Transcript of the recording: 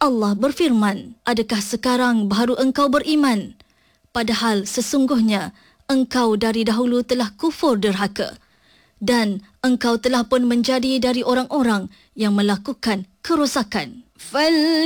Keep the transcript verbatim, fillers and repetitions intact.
Allah berfirman, adakah sekarang baru engkau beriman? Padahal sesungguhnya engkau dari dahulu telah kufur derhaka dan engkau telah pun menjadi dari orang-orang yang melakukan kerosakan. Fal